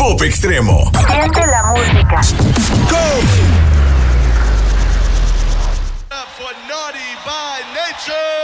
Top Extremo. Siente la música. Go. For Naughty by Nature.